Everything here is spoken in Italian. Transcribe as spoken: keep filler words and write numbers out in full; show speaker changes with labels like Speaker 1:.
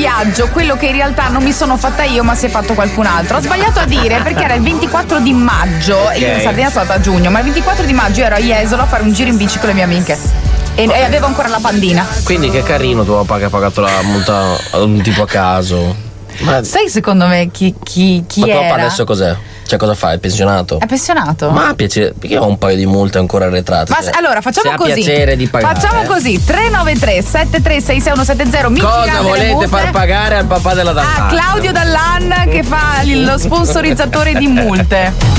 Speaker 1: viaggio quello che in realtà non mi sono fatta io ma si è fatto qualcun altro. Ho sbagliato a dire perché era il ventiquattro di maggio, okay. Io in Sardegna sono stata a giugno, ma il ventiquattro di maggio ero a Jesolo a fare un giro in bici con le mie amiche e, e avevo ancora la pandina.
Speaker 2: Quindi che carino tuo papà che ha pagato la multa a un tipo a caso.
Speaker 1: Ma sai secondo me chi, chi, chi
Speaker 2: ma tuo
Speaker 1: era?
Speaker 2: papà adesso cos'è? Cioè cosa fa? È pensionato?
Speaker 1: È pensionato?
Speaker 2: Ma piacere, perché ho un paio di multe ancora arretrate.
Speaker 1: Ma
Speaker 2: cioè,
Speaker 1: allora facciamo
Speaker 2: se
Speaker 1: così.
Speaker 2: Ha piacere di pagare.
Speaker 1: Facciamo così: tre nove tre sette tre sei sei uno sette zero.
Speaker 2: Cosa volete far pagare al papà della Dallan?
Speaker 1: A Claudio Dallan che fa lo sponsorizzatore di multe.